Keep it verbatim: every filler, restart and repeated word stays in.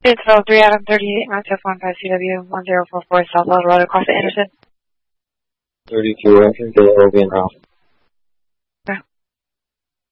It's twelve three Adam thirty-eight, active one five C W one zero four four South Eldorado, across the Anderson. thirty-two, entering Villa Obi and Ralph.